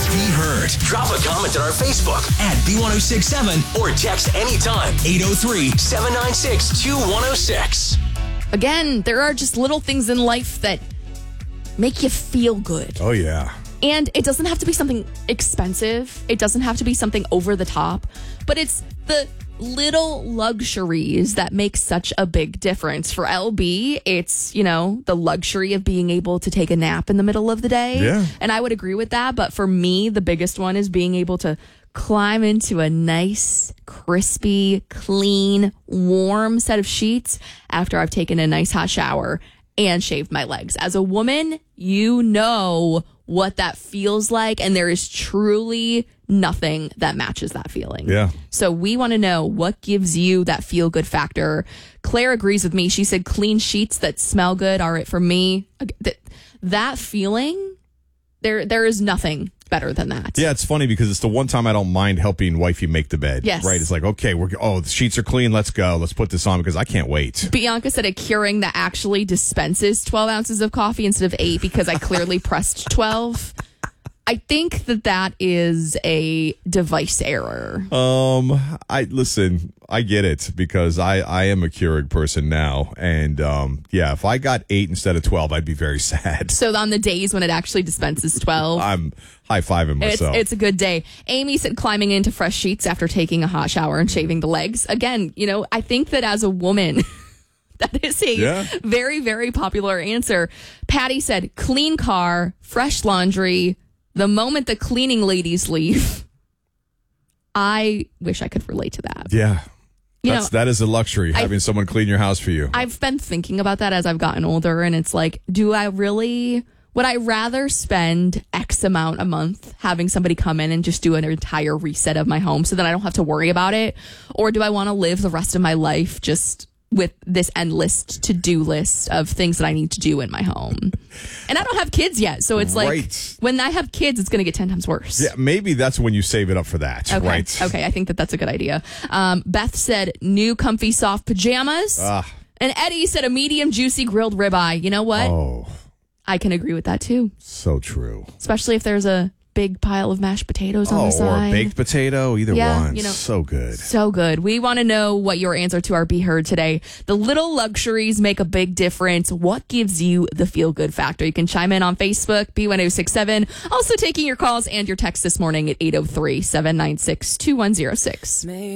Be heard. Drop a comment on our Facebook at B1067 or text anytime 803-796-2106. Again, there are just little things in life that make you feel good. Oh, yeah. And it doesn't have to be something expensive. It doesn't have to be something over the top. But it's the little luxuries that make such a big difference. For LB, it's, the luxury of being able to take a nap in the middle of the day. Yeah. And I would agree with that. But for me, the biggest one is being able to climb into a nice, crispy, clean, warm set of sheets after I've taken a nice hot shower and shaved my legs. As a woman, you know what that feels like, and there is truly nothing that matches that feeling. Yeah. So we want to know what gives you that feel-good factor. Claire agrees with me. She said clean sheets that smell good are it for me. That feeling, there is nothing better than that. Yeah, it's funny because it's the one time I don't mind helping wifey make the bed. Yes. Right? It's like, okay, the sheets are clean. Let's go. Let's put this on because I can't wait. Bianca said a Keurig that actually dispenses 12 ounces of coffee instead of 8 because I clearly pressed 12. I think that is a device error. I get it because I am a Keurig person now. And if I got 8 instead of 12, I'd be very sad. So on the days when it actually dispenses 12, I'm high-fiving myself. It's a good day. Amy said climbing into fresh sheets after taking a hot shower and shaving the legs. Again, I think that as a woman, that is a very, very popular answer. Patty said clean car, fresh laundry. The moment the cleaning ladies leave, I wish I could relate to that. Yeah. That is a luxury, having someone clean your house for you. I've been thinking about that as I've gotten older, and it's like, would I rather spend X amount a month having somebody come in and just do an entire reset of my home so that I don't have to worry about it? Or do I want to live the rest of my life just with this endless to-do list of things that I need to do in my home? And I don't have kids yet, so it's like when I have kids, it's going to get 10 times worse. Yeah, maybe that's when you save it up for that, okay. Right? Okay, I think that's a good idea. Beth said new comfy soft pajamas. And Eddie said a medium juicy grilled ribeye. You know what? Oh. I can agree with that too. So true. Especially if there's a big pile of mashed potatoes on the side. Or a baked potato, either one. So good. So good. We want to know what your answer to our Be Heard today. The little luxuries make a big difference. What gives you the feel-good factor? You can chime in on Facebook, B1067. Also taking your calls and your texts this morning at 803-796-2106.